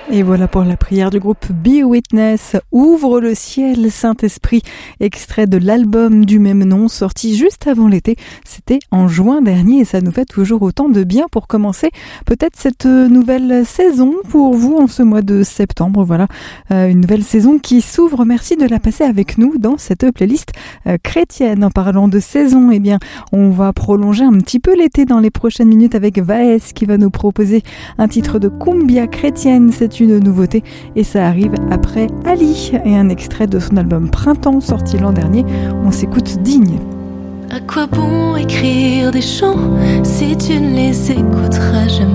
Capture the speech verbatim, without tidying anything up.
Et voilà pour la prière du groupe Be Witness. Ouvre le ciel, Saint-Esprit, extrait de l'album du même nom, sorti juste avant l'été. C'était en juin dernier et ça nous fait toujours autant de bien pour commencer peut-être cette nouvelle saison pour vous en ce mois de septembre. Voilà, euh, une nouvelle saison qui s'ouvre. Merci de la passer avec nous dans cette playlist euh, chrétienne. En parlant de saison, eh bien, on va prolonger un petit peu l'été dans les prochaines minutes avec Vaes qui va nous proposer un titre de cumbia chrétienne. C'est une nouveauté et ça arrive après Ali et un extrait de son album Printemps sorti l'an dernier. On s'écoute Digne. À quoi bon écrire des chants si tu ne les écouteras jamais?